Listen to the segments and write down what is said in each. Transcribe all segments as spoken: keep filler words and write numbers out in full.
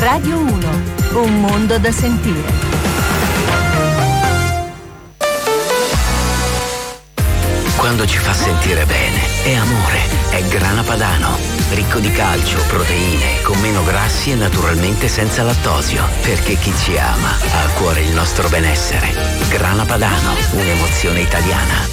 Radio uno, un mondo da sentire. Quando ci fa sentire bene, è amore, è Grana Padano, ricco di calcio, proteine, con meno grassi e naturalmente senza lattosio, perché chi ci ama ha a cuore il nostro benessere. Grana Padano, un'emozione italiana.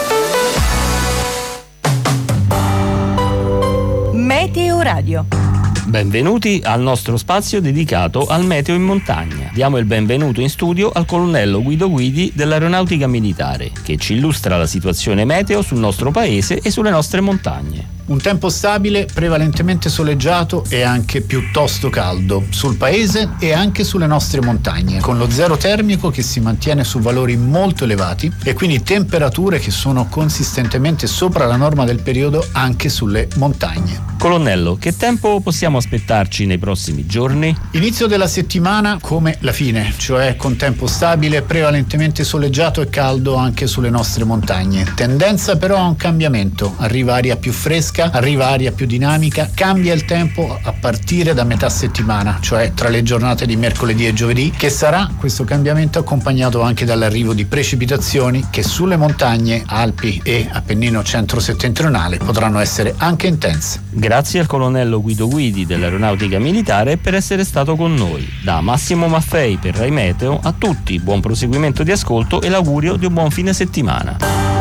Meteo Radio. Benvenuti al nostro spazio dedicato al meteo in montagna. Diamo il benvenuto in studio al colonnello Guido Guidi dell'Aeronautica Militare, che ci illustra la situazione meteo sul nostro paese e sulle nostre montagne. Un tempo stabile, prevalentemente soleggiato e anche piuttosto caldo sul paese e anche sulle nostre montagne, con lo zero termico che si mantiene su valori molto elevati e quindi temperature che sono consistentemente sopra la norma del periodo anche sulle montagne. Colonnello, che tempo possiamo aspettarci nei prossimi giorni? Inizio della settimana come la fine, cioè con tempo stabile, prevalentemente soleggiato e caldo anche sulle nostre montagne. Tendenza però a un cambiamento, arriva aria più fresca, arriva aria più dinamica, cambia il tempo a partire da metà settimana, cioè tra le giornate di mercoledì e giovedì, che sarà questo cambiamento accompagnato anche dall'arrivo di precipitazioni che sulle montagne, Alpi e Appennino centro-settentrionale potranno essere anche intense. Grazie al colonnello Guido Guidi dell'Aeronautica Militare per essere stato con noi. Da Massimo Maffei per Rai Meteo, a tutti buon proseguimento di ascolto e l'augurio di un buon fine settimana.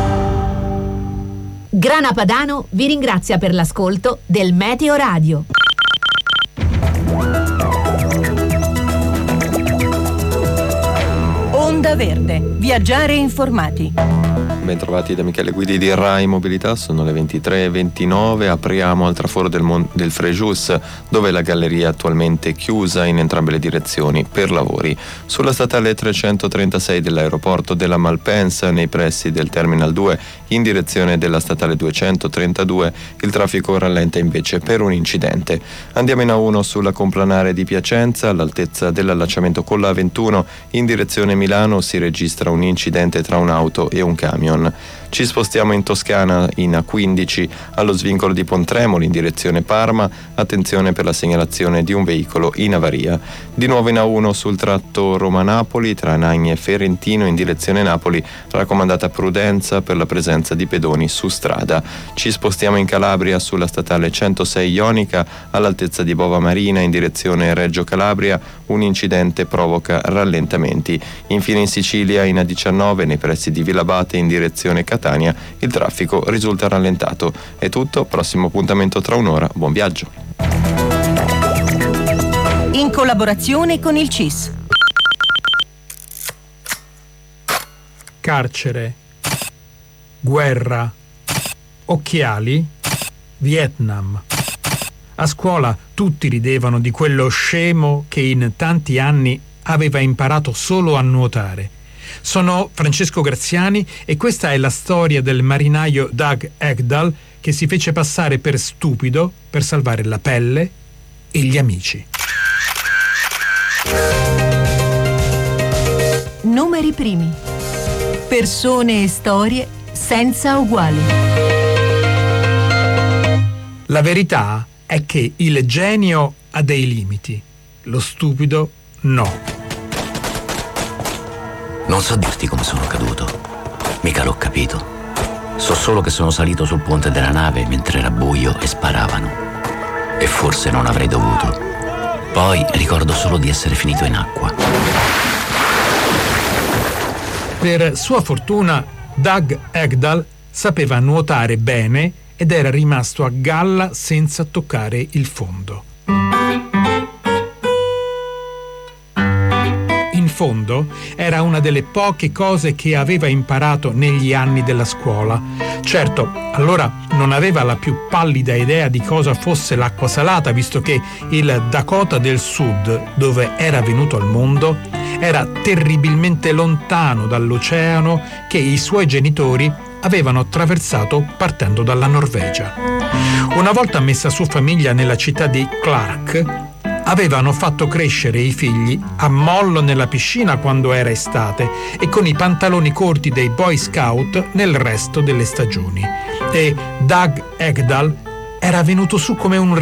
Grana Padano vi ringrazia per l'ascolto del Meteo Radio. Onda Verde, viaggiare informati. Bentrovati da Michele Guidi di Rai Mobilità, sono le ventitré e ventinove, apriamo al traforo del, Mon- del Frejus, dove la galleria è attualmente chiusa in entrambe le direzioni per lavori. Sulla statale trecentotrentasei dell'aeroporto della Malpensa, nei pressi del Terminal due, in direzione della statale duecentotrentadue, il traffico rallenta invece per un incidente. Andiamo in A uno sulla complanare di Piacenza, all'altezza dell'allacciamento con la A ventuno, in direzione Milano si registra un incidente tra un'auto e un camion. Ci spostiamo in Toscana in A quindici allo svincolo di Pontremoli in direzione Parma, attenzione per la segnalazione di un veicolo in avaria. Di nuovo in A uno sul tratto Roma-Napoli tra Nagni e Ferentino in direzione Napoli, raccomandata prudenza per la presenza di pedoni su strada. Ci spostiamo in Calabria sulla statale centosei Ionica all'altezza di Bova Marina in direzione Reggio Calabria, un incidente provoca rallentamenti. Infine in Sicilia in A diciannove nei pressi di Villabate in direzione Catania il traffico risulta rallentato. È tutto, prossimo appuntamento tra un'ora, buon viaggio. In collaborazione con il C I S. Carcere, guerra, occhiali, Vietnam. A scuola tutti ridevano di quello scemo che in tanti anni aveva imparato solo a nuotare. Sono Francesco Graziani e questa è la storia del marinaio Doug Egdahl che si fece passare per stupido per salvare la pelle e gli amici. Numeri primi. Persone e storie senza uguali. La verità è che il genio ha dei limiti, lo stupido no. Non so dirti come sono caduto, mica l'ho capito. So solo che sono salito sul ponte della nave mentre era buio e sparavano. E forse non avrei dovuto. Poi ricordo solo di essere finito in acqua. Per sua fortuna, Doug Egdahl sapeva nuotare bene ed era rimasto a galla senza toccare il fondo. In fondo era una delle poche cose che aveva imparato negli anni della scuola. Certo, allora non aveva la più pallida idea di cosa fosse l'acqua salata, visto che il Dakota del Sud, dove era venuto al mondo, era terribilmente lontano dall'oceano che i suoi genitori avevano attraversato partendo dalla Norvegia. Una volta messa su famiglia nella città di Clark, avevano fatto crescere i figli a mollo nella piscina quando era estate e con i pantaloni corti dei Boy Scout nel resto delle stagioni. E Doug Egdahl era venuto su come un